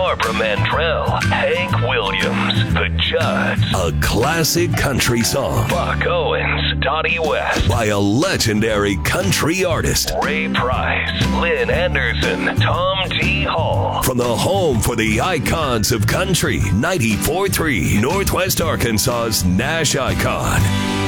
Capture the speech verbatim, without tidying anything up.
Barbara Mandrell, Hank Williams, The Judds, a classic country song, Buck Owens, Dottie West, by a legendary country artist, Ray Price, Lynn Anderson, Tom T. Hall. From the home for the icons of country, ninety-four point three Northwest Arkansas's Nash Icon.